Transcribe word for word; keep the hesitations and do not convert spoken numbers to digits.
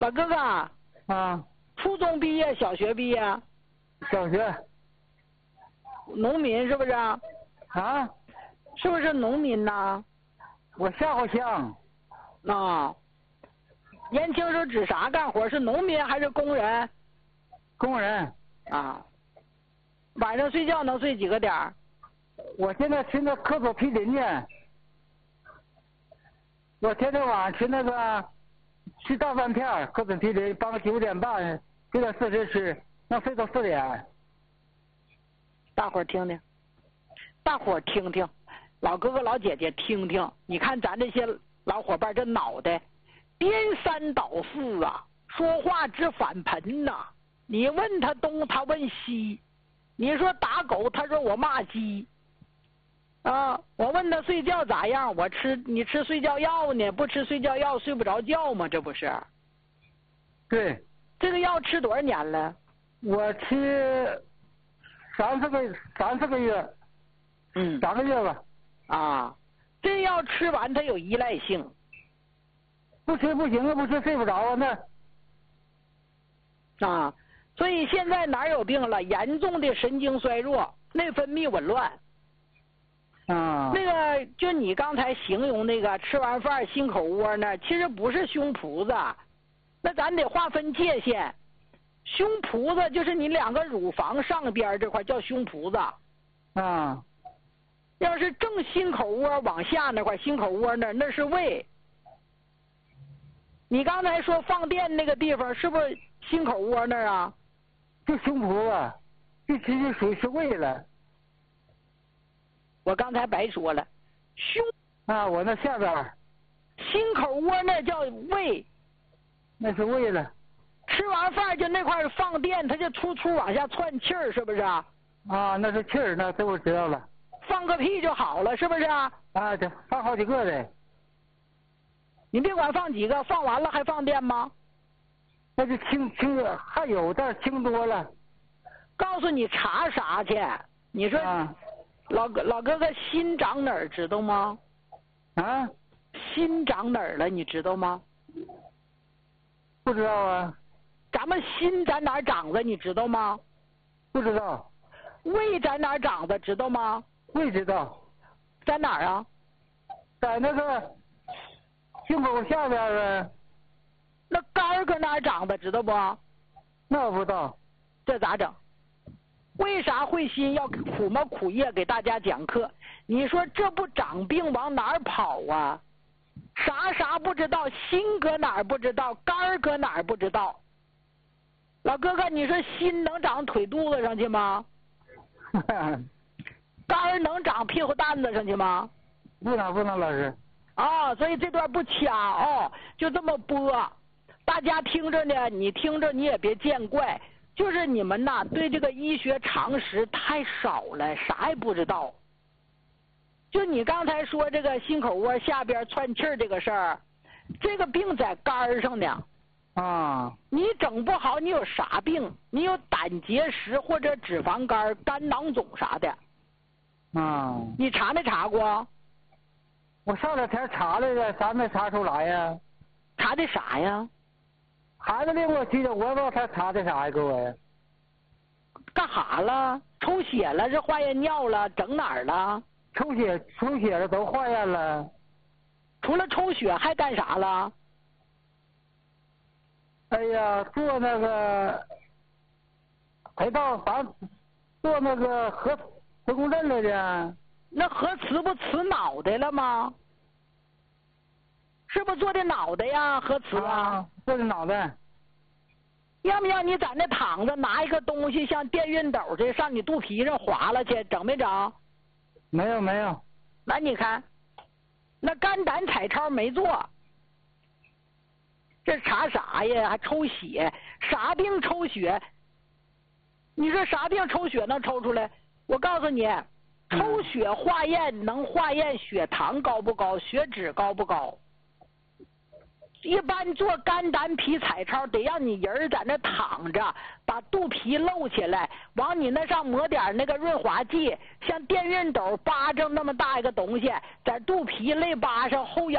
老哥哥， 啊， 初中毕业，小学毕业， 小学。 农民是不是？ 啊？ 是不是农民呐？ 我下过乡。 啊。年轻时候指啥干活？是农民还是工人？ 工人。 啊。晚上睡觉能睡几个点儿？ 我现在吃那科佐皮林去。我天天晚上吃那个吃大饭片，科佐皮林，半个九点半九点四十吃，能睡到四点。 大伙儿听听，大伙儿听听，老哥哥老姐姐听听，你看咱这些老伙伴这脑袋颠三倒四啊，说话直反盆呐、啊。你问他东，他问西，你说打狗，他说我骂鸡。啊，我问他睡觉咋样？我吃你吃睡觉药呢？不吃睡觉药睡不着觉吗？这不是？ 对。 这个药吃多少年了？ 我吃三四个三四个月。 嗯。 三个月吧。 啊，这药吃完它有依赖性。 不吃不行啊，不吃睡不着啊那。啊，所以现在哪有病了？严重的神经衰弱，内分泌紊乱。 啊， 那个就你刚才形容那个吃完饭心口窝那，其实不是胸脯子，那咱得划分界限。胸脯子就是你两个乳房上边这块叫胸脯子。 啊， 要是正心口窝往下那块，心口窝那那是胃。你刚才说放电那个地方是不是心口窝那儿啊？ 就胸脯啊，这直接属于是胃了。 我刚才白说了，胸啊，我那下边心口窝那叫胃， 那是胃了。 吃完饭就那块放电，它就突突往下窜气儿，是不是啊？ 啊，那是气儿，那这我知道了。 放个屁就好了，是不是啊？ 啊，得放好几个的。 你别管放几个，放完了还放电吗？ 那就轻轻还有，但是轻多了。 告诉你查啥去？你说。 啊老哥，老哥哥心长哪儿知道吗？ 啊？ 心长哪儿了？你知道吗？ 不知道啊。 咱们心在哪儿长的？你知道吗？ 不知道。 胃在哪儿长的？知道吗？ 胃知道。 在哪儿啊？ 在那个胸口下边啊。 那肝儿搁哪儿长的？知道不？ 那我不知道。 这咋整？为啥慧心要苦么苦夜给大家讲课？你说这不长病往哪儿跑啊？啥啥不知道，心搁哪儿不知道，肝儿搁哪儿不知道。老哥哥，你说心能长腿肚子上去吗？肝儿能长屁股蛋子上去吗？ 不能不能，老师。 啊，所以这段不掐哦，就这么播。大家听着呢，你听着你也别见怪。就是你们呐，对这个医学常识太少了，啥也不知道。就你刚才说这个心口窝下边窜气儿这个事儿，这个病在肝上呢。 啊。 你整不好，你有啥病？你有胆结石或者脂肪肝、肝囊肿啥的。 啊。 你查没查过？ 我上两天查来了，啥没查出来呀？ 查的啥呀？ 孩子领我去的，我也不知道他查的啥呀，各位。 干哈了？抽血了？是化验尿了？整哪儿了？ 抽血，抽血了，都化验了。 除了抽血还干啥了？ 哎呀，做那个陪到咱做那个核磁共振来的。 那核磁不磁脑袋了吗？是不是做的脑袋呀？核磁啊， 啊做的脑袋。 要不要你在那躺着，拿一个东西像电熨斗这上你肚皮上划了去，整没整？ 没有没有。 那你看，那肝胆彩超没做，这查啥呀？还抽血？啥病抽血？你说啥病抽血能抽出来？我告诉你，抽血化验能化验血糖高不高，血脂高不高。一般做肝胆脾彩超得让你人在那躺着，把肚皮露起来，往你那上抹点那个润滑剂，像电熨斗巴掌那么大一个东西，在肚皮肋巴上后腰